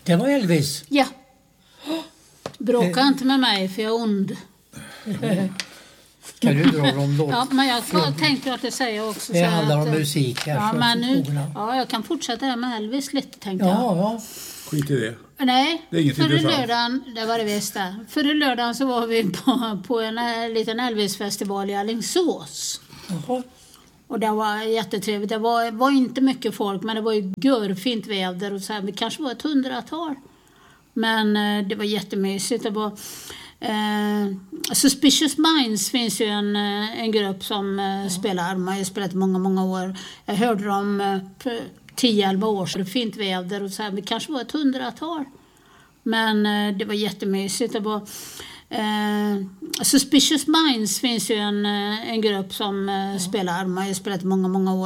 Det var Elvis. Ja. Bråka inte med mig för jag är ond. Kan du dra dem låt? Ja, men jag tänkte att det säger också. Det så handlar att, om musik här. Ja, men nu, jag kan fortsätta här med Elvis lite, tänkte jag. Ja. Skit i det. Nej, Det är inget förra intressant. lördagen, det var det visst där. Förra lördagen så var vi på en liten Elvis-festival i Alingsås. Jaha. Och det var jättetrevligt. Det var inte mycket folk, men det var ju görfint väder. Och så här, det kanske var 100-tal. Men det var jättemysigt. Det var, Suspicious Minds finns ju en grupp som spelar. Man har ju spelat många år. Jag hörde dem för 10-11 år sedan. Fint väder och så här, det kanske var 100-tal. Men det var jättemysigt. Det var, Suspicious Minds finns ju en grupp som spelar. Man har ju spelat många år.